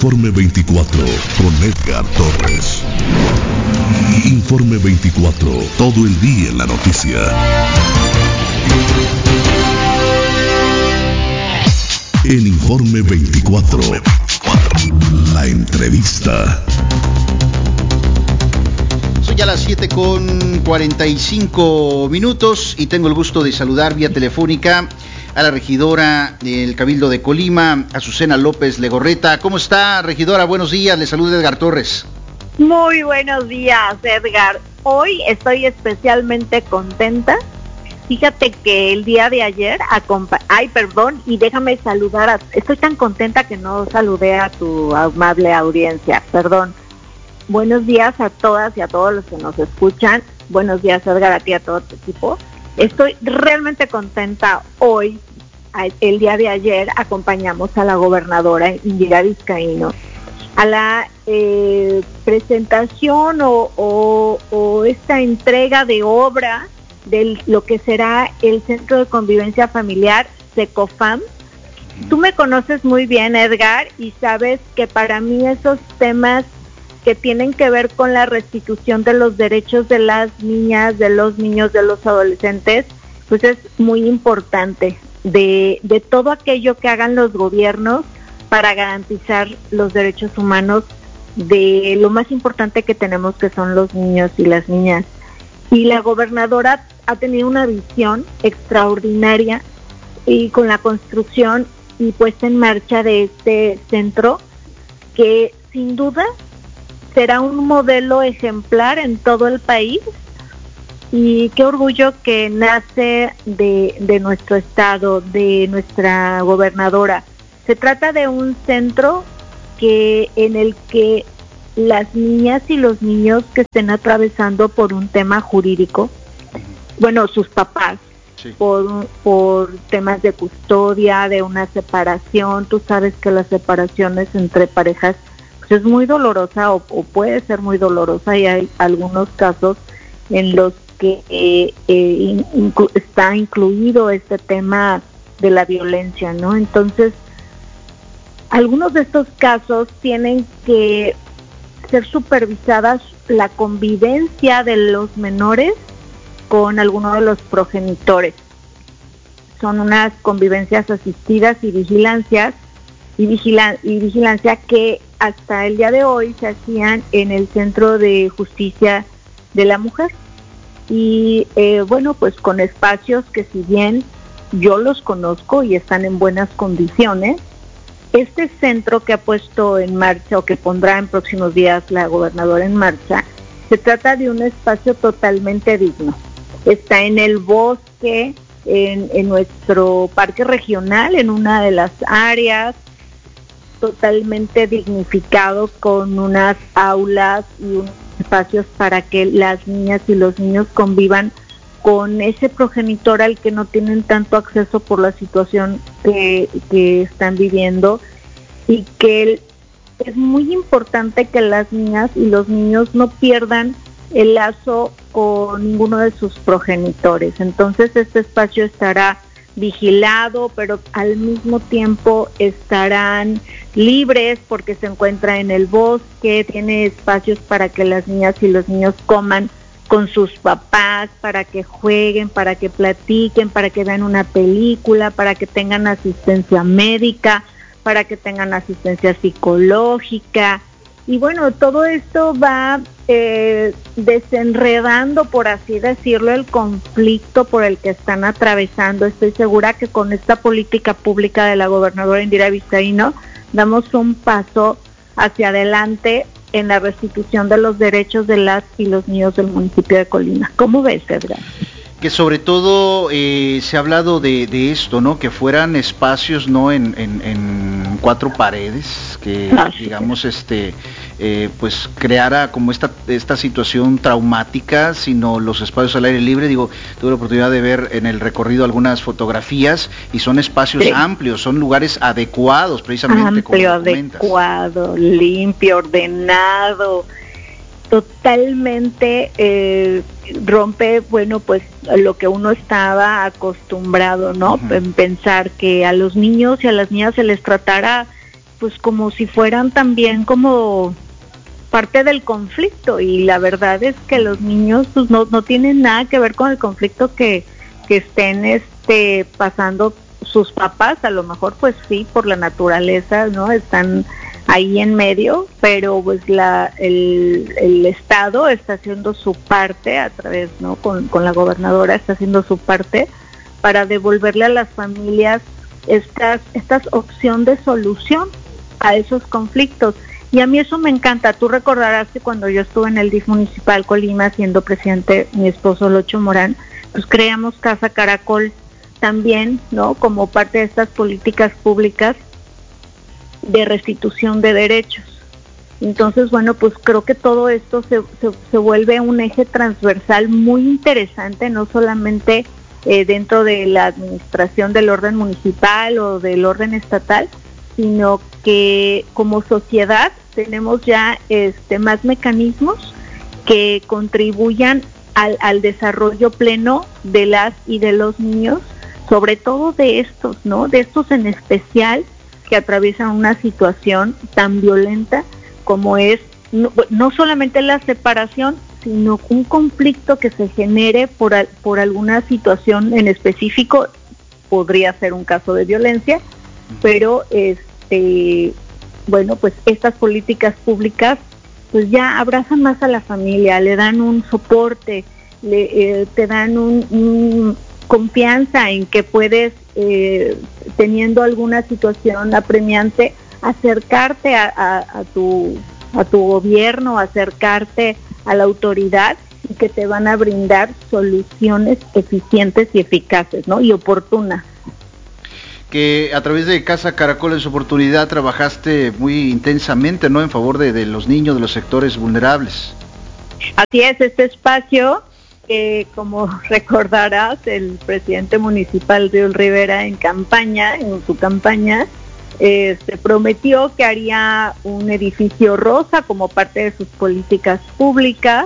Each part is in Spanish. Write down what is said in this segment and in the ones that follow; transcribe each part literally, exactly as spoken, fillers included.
Informe veinticuatro con Edgar Torres. Informe veinticuatro, todo el día en la noticia. En Informe veinticuatro, la entrevista. Son ya las siete con cuarenta y cinco minutos y tengo el gusto de saludar vía telefónica a la regidora del Cabildo de Colima, Azucena López Legorreta. ¿Cómo está, regidora? Buenos días, le saluda Edgar Torres. Muy buenos días, Edgar. Hoy estoy especialmente contenta. Fíjate que el día de ayer, acompa- ay, perdón, y déjame saludar a... Estoy tan contenta que no saludé a tu amable audiencia, perdón. Buenos días a todas y a todos los que nos escuchan. Buenos días, Edgar, a ti y a todo tu equipo. Estoy realmente contenta hoy. El día de ayer acompañamos a la gobernadora Indira Vizcaíno a la eh, presentación o, o, o esta entrega de obra de lo que será el Centro de Convivencia Familiar, SECOFAM. Tú me conoces muy bien, Edgar, y sabes que para mí esos temas que tienen que ver con la restitución de los derechos de las niñas, de los niños, de los adolescentes, pues es muy importante. De, de todo aquello que hagan los gobiernos para garantizar los derechos humanos de lo más importante que tenemos, que son los niños y las niñas. Y la gobernadora ha tenido una visión extraordinaria y con la construcción y puesta en marcha de este centro que sin duda será un modelo ejemplar en todo el país. Y qué orgullo que nace de, de nuestro estado, de nuestra gobernadora. Se trata de un centro que en el que las niñas y los niños que estén atravesando por un tema jurídico, bueno, sus papás, sí. por, por temas de custodia, de una separación, tú sabes que las separaciones entre parejas pues es muy dolorosa o, o puede ser muy dolorosa, y hay algunos casos en los que eh, eh, inclu- está incluido este tema de la violencia, ¿no? Entonces, algunos de estos casos tienen que ser supervisadas la convivencia de los menores con alguno de los progenitores. Son unas convivencias asistidas y vigilancias y, vigila- y vigilancia que hasta el día de hoy se hacían en el Centro de Justicia de la Mujer. Y eh, bueno, pues con espacios que si bien yo los conozco y están en buenas condiciones, este centro que ha puesto en marcha o que pondrá en próximos días la gobernadora en marcha, se trata de un espacio totalmente digno. Está en el bosque, en, en nuestro parque regional, en una de las áreas, totalmente dignificado, con unas aulas y unos espacios para que las niñas y los niños convivan con ese progenitor al que no tienen tanto acceso por la situación que, que están viviendo, y que es muy importante que las niñas y los niños no pierdan el lazo con ninguno de sus progenitores. Entonces este espacio estará vigilado, pero al mismo tiempo estarán libres porque se encuentra en el bosque, tiene espacios para que las niñas y los niños coman con sus papás, para que jueguen, para que platiquen, para que vean una película, para que tengan asistencia médica, para que tengan asistencia psicológica. Y bueno, todo esto va eh, desenredando, por así decirlo, el conflicto por el que están atravesando. Estoy segura que con esta política pública de la gobernadora Indira Vizcaíno damos un paso hacia adelante en la restitución de los derechos de las y los niños del municipio de Colima. ¿Cómo ves, Edgar? Que sobre todo eh, se ha hablado de, de esto, ¿no? Que fueran espacios no en, en, en cuatro paredes, que ah, sí, digamos este eh, pues creara como esta esta situación traumática, sino los espacios al aire libre. Digo, tuve la oportunidad de ver en el recorrido algunas fotografías y son espacios sí. amplios, son lugares adecuados precisamente. Amplio, adecuado, limpio, ordenado. Totalmente eh, rompe, bueno, pues lo que uno estaba acostumbrado, ¿no? Uh-huh. En pensar que a los niños y a las niñas se les tratara pues como si fueran también como parte del conflicto, y la verdad es que los niños pues no, no tienen nada que ver con el conflicto que, que estén este pasando sus papás. A lo mejor pues sí, por la naturaleza, ¿no? Están ahí en medio, pero pues la el, el Estado está haciendo su parte a través, ¿no? Con, con la gobernadora está haciendo su parte para devolverle a las familias estas, estas opción de solución a esos conflictos. Y a mí eso me encanta. Tú recordarás que cuando yo estuve en el D I F municipal Colima, siendo presidente mi esposo Locho Morán, pues creamos Casa Caracol también, ¿no? Como parte de estas políticas públicas de restitución de derechos. Entonces, bueno, pues creo que todo esto se, se, se vuelve un eje transversal muy interesante, no solamente eh, dentro de la administración del orden municipal o del orden estatal, sino que como sociedad tenemos ya este más mecanismos que contribuyan al, al desarrollo pleno de las y de los niños, sobre todo de estos, ¿no? De estos en especial que atraviesan una situación tan violenta como es no, no solamente la separación, sino un conflicto que se genere por, por alguna situación en específico. Podría ser un caso de violencia, pero este bueno, pues estas políticas públicas pues ya abrazan más a la familia, le dan un soporte, le, eh, te dan un, un confianza en que puedes, eh, teniendo alguna situación apremiante, acercarte a, a, a tu a tu gobierno, acercarte a la autoridad, y que te van a brindar soluciones eficientes y eficaces, ¿no? Y oportunas. Que a través de Casa Caracol en su oportunidad trabajaste muy intensamente, ¿no? En favor de, de los niños, de los sectores vulnerables. Así es, este espacio, eh, como recordarás, el presidente municipal Riul Rivera en campaña, en su campaña, eh, se prometió que haría un edificio rosa como parte de sus políticas públicas,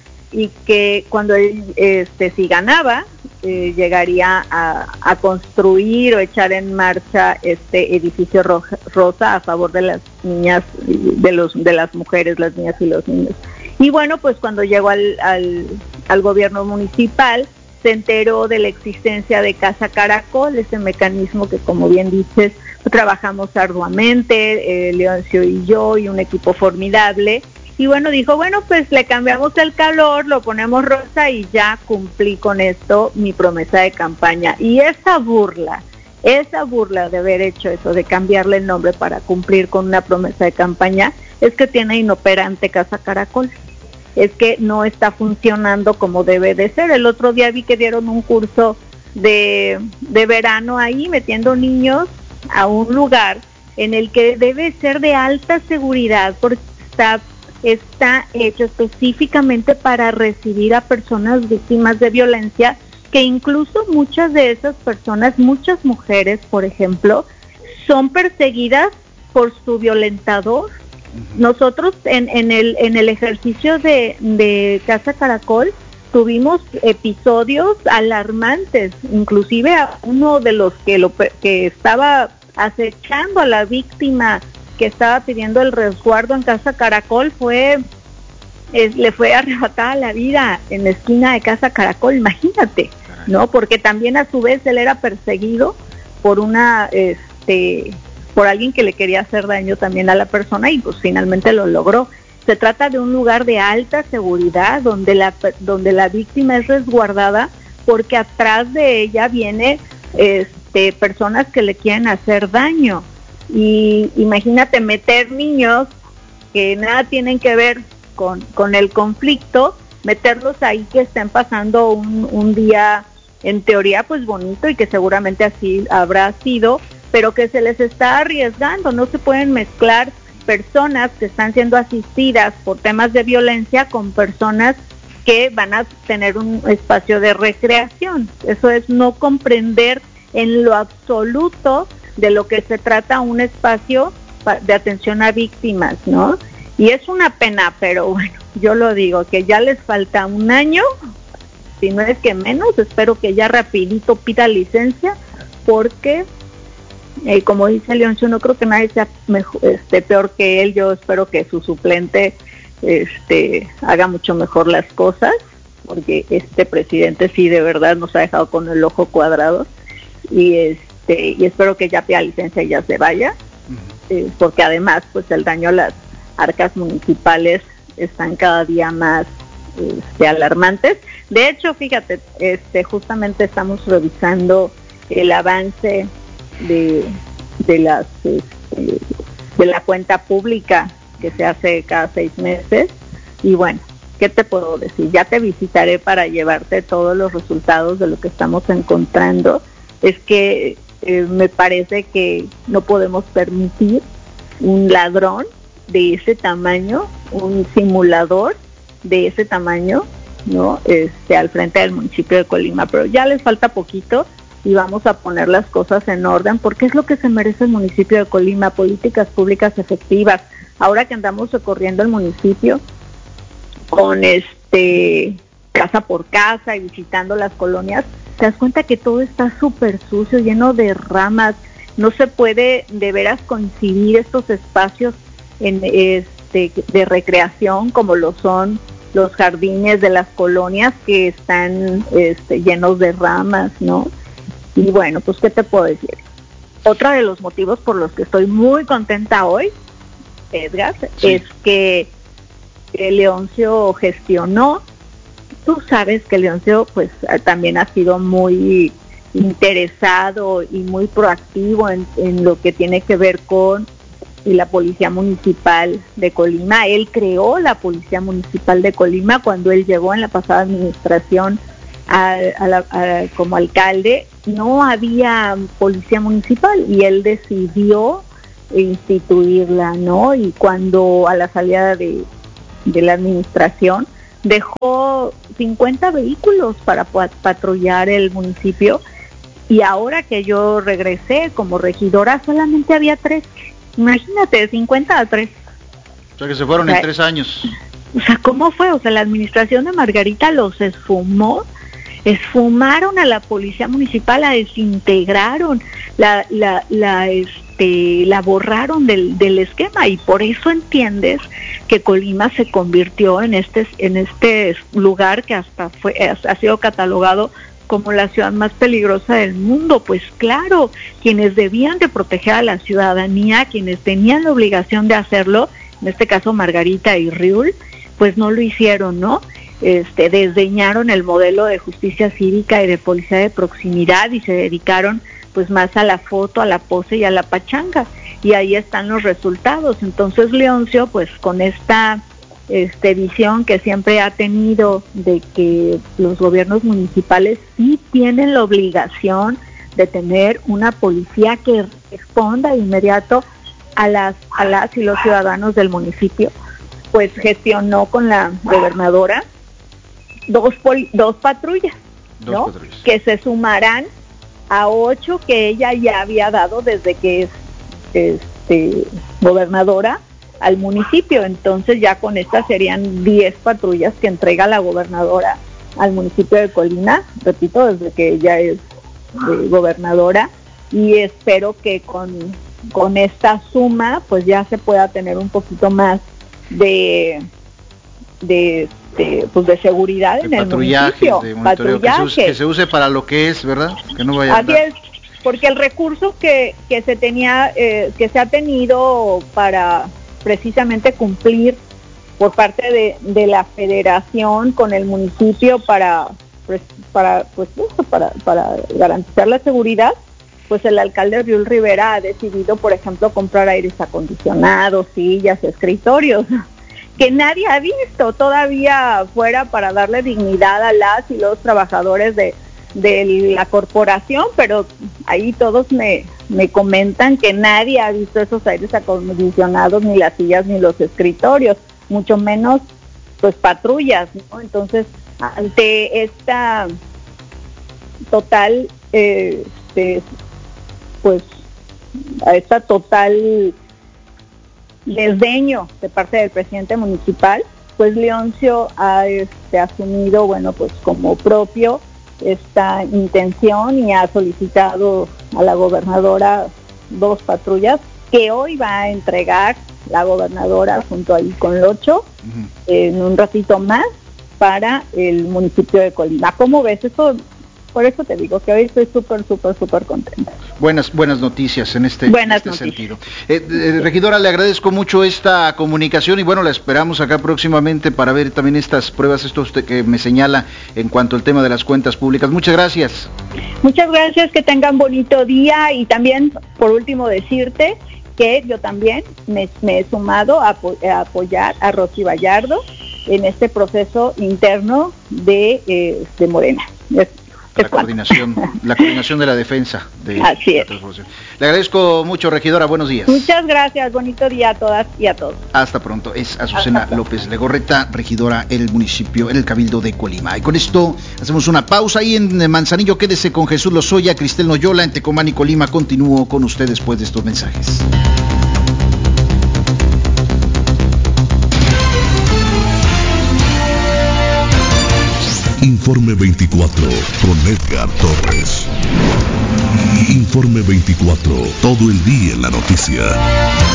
y que cuando él, este, si ganaba, eh, llegaría a, a construir o echar en marcha este edificio roja, rosa a favor de las niñas, de los de las mujeres, las niñas y los niños. Y bueno, pues cuando llegó al, al, al gobierno municipal, se enteró de la existencia de Casa Caracol, ese mecanismo que, como bien dices, trabajamos arduamente, eh, Leoncio y yo, y un equipo formidable. Y bueno, dijo, bueno, pues le cambiamos el color, lo ponemos rosa, y ya cumplí con esto mi promesa de campaña. Y esa burla, esa burla de haber hecho eso, de cambiarle el nombre para cumplir con una promesa de campaña, es que tiene inoperante Casa Caracol. Es que no está funcionando como debe de ser. El otro día vi que dieron un curso de, de verano ahí, metiendo niños a un lugar en el que debe ser de alta seguridad, porque está... está hecho específicamente para recibir a personas víctimas de violencia, que incluso muchas de esas personas, muchas mujeres, por ejemplo, son perseguidas por su violentador. Nosotros en, en el en el ejercicio de, de Casa Caracol tuvimos episodios alarmantes, inclusive a uno de los que lo que estaba acechando a la víctima, que estaba pidiendo el resguardo en Casa Caracol, fue eh, le fue arrebatada la vida en la esquina de Casa Caracol, imagínate, ¿no? Porque también a su vez él era perseguido por una este por alguien que le quería hacer daño también a la persona, y pues finalmente lo logró. Se trata de un lugar de alta seguridad donde la donde la víctima es resguardada, porque atrás de ella viene este personas que le quieren hacer daño. Y imagínate meter niños que nada tienen que ver con, con el conflicto, meterlos ahí que estén pasando un, un día en teoría pues bonito, y que seguramente así habrá sido, pero que se les está arriesgando. No se pueden mezclar personas que están siendo asistidas por temas de violencia con personas que van a tener un espacio de recreación. Eso es no comprender en lo absoluto de lo que se trata un espacio de atención a víctimas, ¿no? Y es una pena, pero bueno, yo lo digo, que ya les falta un año, si no es que menos. Espero que ya rapidito pida licencia, porque Eh, como dice Leoncio, no creo que nadie sea mejor, este, peor que él. Yo espero que su suplente este, haga mucho mejor las cosas, porque este presidente sí de verdad nos ha dejado con el ojo cuadrado, y este y espero que ya pida licencia y ya se vaya, eh, porque además pues el daño a las arcas municipales están cada día más este, alarmantes. De hecho, fíjate, este justamente estamos revisando el avance de de las este, de la cuenta pública que se hace cada seis meses, y bueno, ¿qué te puedo decir? Ya te visitaré para llevarte todos los resultados de lo que estamos encontrando. Es que eh, me parece que no podemos permitir un ladrón de ese tamaño, un simulador de ese tamaño, ¿no? Este, al frente del municipio de Colima, pero ya les falta poquito y vamos a poner las cosas en orden, porque es lo que se merece el municipio de Colima: políticas públicas efectivas. Ahora que andamos recorriendo el municipio con este casa por casa y visitando las colonias, te das cuenta que todo está súper sucio, lleno de ramas. No se puede de veras coincidir estos espacios en este de recreación como lo son los jardines de las colonias, que están este, llenos de ramas, ¿no? Y bueno, pues ¿qué te puedo decir? Otro de los motivos por los que estoy muy contenta hoy, Edgar, sí, es que Leoncio gestionó. Tú sabes que Leoncio pues también ha sido muy interesado y muy proactivo en, en lo que tiene que ver con la Policía Municipal de Colima. Él creó la Policía Municipal de Colima cuando él llegó en la pasada administración a, a la, a, como alcalde. No había Policía Municipal y él decidió instituirla, ¿no? Y cuando a la salida de, de la administración dejó cincuenta vehículos para patrullar el municipio, y ahora que yo regresé como regidora solamente había tres. Imagínate, de cincuenta a tres. O sea que se fueron o sea, en tres años. O sea, ¿cómo fue? O sea, la administración de Margarita los esfumó, esfumaron a la policía municipal, la desintegraron, la, la, la, este, la borraron del, del esquema, y por eso entiendes que Colima se convirtió en este, en este lugar que hasta fue, ha sido catalogado como la ciudad más peligrosa del mundo. Pues claro, quienes debían de proteger a la ciudadanía, quienes tenían la obligación de hacerlo, en este caso Margarita y Riul, pues no lo hicieron, ¿no? Este, desdeñaron el modelo de justicia cívica y de policía de proximidad y se dedicaron pues más a la foto, a la pose y a la pachanga, y ahí están los resultados. Entonces Leoncio, pues con esta Este, visión que siempre ha tenido de que los gobiernos municipales sí tienen la obligación de tener una policía que responda de inmediato a las, a las y los ciudadanos del municipio, pues gestionó con la gobernadora dos, poli, dos patrullas, dos ¿no? patrullas, que se sumarán a ocho que ella ya había dado desde que es este, gobernadora al municipio. Entonces ya con estas serían diez patrullas que entrega la gobernadora al municipio de Colima, repito, desde que ella es eh, gobernadora, y espero que con, con esta suma pues ya se pueda tener un poquito más de de, de pues de seguridad de en el municipio, de patrullaje, que se, use, que se use para lo que es, ¿verdad? Que no vaya Así a es, porque el recurso que, que se tenía, eh, que se ha tenido para precisamente cumplir por parte de, de la federación con el municipio para pues, para pues eso, para para garantizar la seguridad, pues el alcalde Riul Rivera ha decidido, por ejemplo, comprar aires acondicionados, sillas, escritorios que nadie ha visto todavía fuera para darle dignidad a las y los trabajadores de de la corporación, pero ahí todos me, me comentan que nadie ha visto esos aires acondicionados, ni las sillas, ni los escritorios, mucho menos pues patrullas, ¿no? Entonces, ante esta total, eh, este, pues, a esta total desdeño de parte del presidente municipal, pues Leoncio ha este, asumido, bueno, pues como propio esta intención y ha solicitado a la gobernadora dos patrullas que hoy va a entregar la gobernadora junto ahí con Locho uh-huh. en un ratito más para el municipio de Colima. ¿Cómo ves? Eso, por eso te digo que hoy estoy súper, súper, súper contenta. Buenas, buenas noticias en este, buenas en este noticias. sentido. Eh, eh, regidora, le agradezco mucho esta comunicación y bueno, la esperamos acá próximamente para ver también estas pruebas, esto usted que me señala en cuanto al tema de las cuentas públicas. Muchas gracias. Muchas gracias, que tengan bonito día y también, por último, decirte que yo también me, me he sumado a, a apoyar a Rosy Vallardo en este proceso interno de, eh, de Morena. Es, la coordinación, la coordinación de la defensa de Así la es. transformación. Le agradezco mucho, regidora, buenos días. Muchas gracias, bonito día a todas y a todos. Hasta pronto. Es Azucena López Legorreta, regidora en el municipio, en el Cabildo de Colima. Y con esto hacemos una pausa ahí en Manzanillo. Quédese con Jesús Lozoya, Cristel Noyola, en Tecomán y Colima. Continúo con usted después de estos mensajes. Informe veinticuatro con Edgar Torres. Informe veinticuatro, todo el día en la noticia.